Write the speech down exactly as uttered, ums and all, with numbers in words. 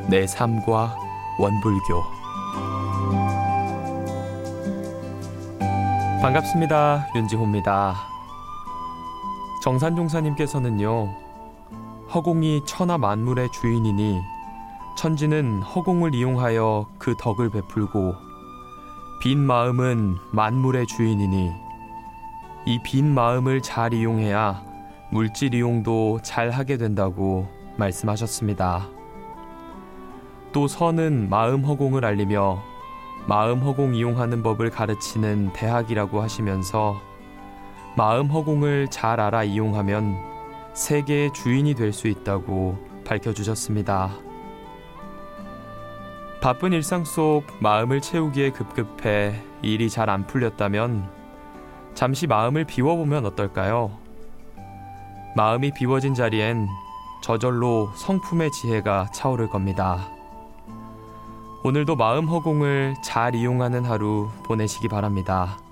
내 삶과 원불교. 반갑습니다. 윤지호입니다. 정산종사님께서는요, 허공이 천하 만물의 주인이니 천지는 허공을 이용하여 그 덕을 베풀고, 빈 마음은 만물의 주인이니 이 빈 마음을 잘 이용해야 물질 이용도 잘 하게 된다고 말씀하셨습니다. 또 선은 마음 허공을 알리며 마음 허공 이용하는 법을 가르치는 대학이라고 하시면서 마음 허공을 잘 알아 이용하면 세계의 주인이 될 수 있다고 밝혀주셨습니다. 바쁜 일상 속 마음을 채우기에 급급해 일이 잘 안 풀렸다면 잠시 마음을 비워보면 어떨까요? 마음이 비워진 자리엔 저절로 성품의 지혜가 차오를 겁니다. 오늘도 마음 허공을 잘 이용하는 하루 보내시기 바랍니다.